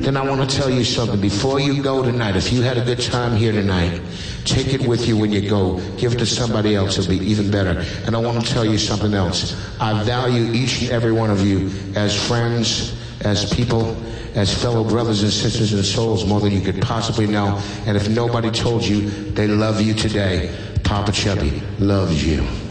then I want to tell you something. Before you go tonight, if you had a good time here tonight, take it with you when you go. Give it to somebody else. It'll be even better. And I want to tell you something else. I value each and every one of you as friends, as people, as fellow brothers and sisters and souls more than you could possibly know. And if nobody told you they love you today, Papa Chubby loves you.